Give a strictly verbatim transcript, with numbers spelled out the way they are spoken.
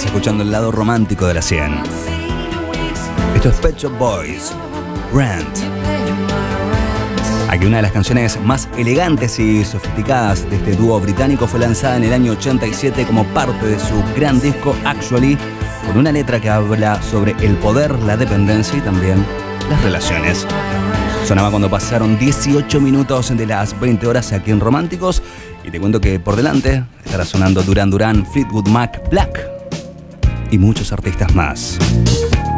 Estás escuchando el lado romántico de la cien. Esto es Pet Shop Boys, Rent. Aquí una de las canciones más elegantes y sofisticadas de este dúo británico fue lanzada en el año ochenta y siete como parte de su gran disco Actually, con una letra que habla sobre el poder, la dependencia y también las relaciones. Sonaba cuando pasaron dieciocho minutos de las veinte horas aquí en Románticos. Y te cuento que por delante estará sonando Duran Duran, Fleetwood Mac, Black y muchos artistas más.